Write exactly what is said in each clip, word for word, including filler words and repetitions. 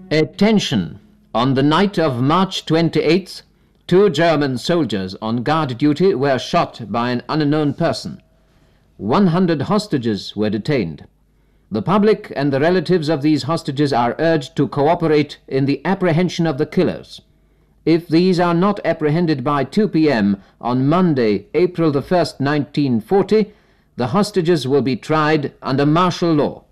Attention! On the night of March twenty-eighth, two German soldiers on guard duty were shot by an unknown person. one hundred hostages were detained. The public and the relatives of these hostages are urged to cooperate in the apprehension of the killers. If these are not apprehended by two p m on Monday, April the first, nineteen forty, the hostages will be tried under martial law.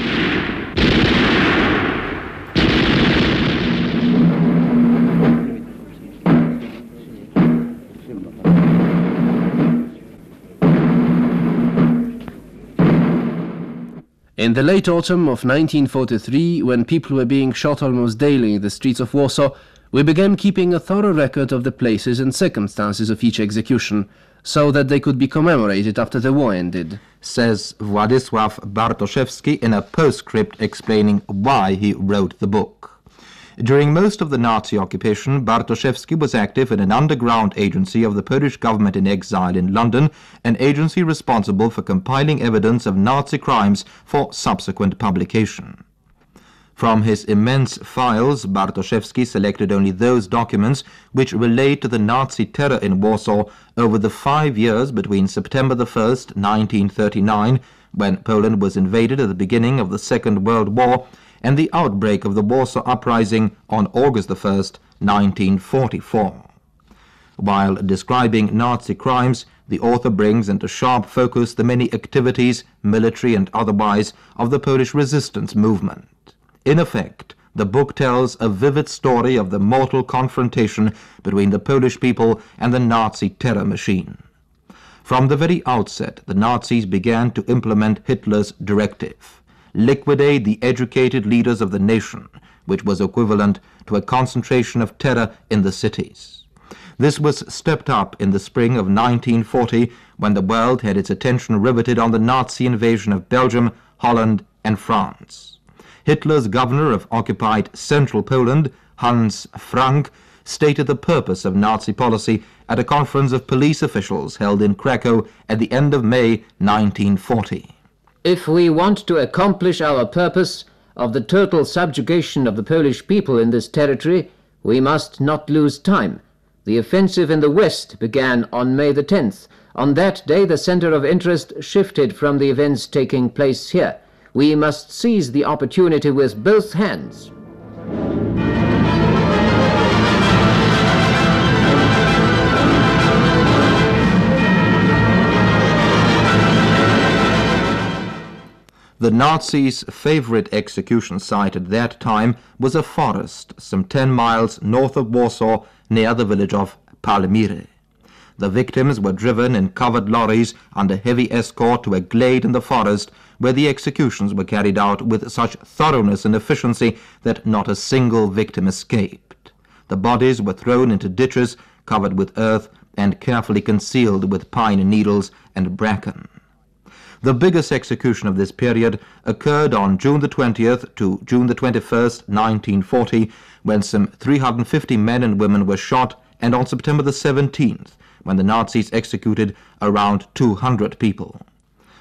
In the late autumn of nineteen forty-three, when people were being shot almost daily in the streets of Warsaw, we began keeping a thorough record of the places and circumstances of each execution, so that they could be commemorated after the war ended, says Władysław Bartoszewski in a postscript explaining why he wrote the book. During most of the Nazi occupation, Bartoszewski was active in an underground agency of the Polish government in exile in London, an agency responsible for compiling evidence of Nazi crimes for subsequent publication. From his immense files, Bartoszewski selected only those documents which relate to the Nazi terror in Warsaw over the five years between September the first, nineteen thirty-nine, when Poland was invaded at the beginning of the Second World War, and the outbreak of the Warsaw Uprising on August the first, nineteen forty-four. While describing Nazi crimes, the author brings into sharp focus the many activities, military and otherwise, of the Polish resistance movement. In effect, the book tells a vivid story of the mortal confrontation between the Polish people and the Nazi terror machine. From the very outset, the Nazis began to implement Hitler's directive: liquidate the educated leaders of the nation, which was equivalent to a concentration of terror in the cities. This was stepped up in the spring of nineteen forty, when the world had its attention riveted on the Nazi invasion of Belgium, Holland, and France. Hitler's governor of occupied central Poland, Hans Frank, stated the purpose of Nazi policy at a conference of police officials held in Krakow at the end of May nineteen forty. If we want to accomplish our purpose of the total subjugation of the Polish people in this territory, we must not lose time. The offensive in the west began on May the tenth. On that day, the center of interest shifted from the events taking place here. We must seize the opportunity with both hands. The Nazis' favorite execution site at that time was a forest some ten miles north of Warsaw, near the village of Palmyry. The victims were driven in covered lorries under heavy escort to a glade in the forest, where the executions were carried out with such thoroughness and efficiency that not a single victim escaped. The bodies were thrown into ditches covered with earth and carefully concealed with pine needles and bracken. The biggest execution of this period occurred on June the twentieth to June the twenty-first, nineteen forty, when some three hundred fifty men and women were shot, and on September the seventeenth, when the Nazis executed around two hundred people.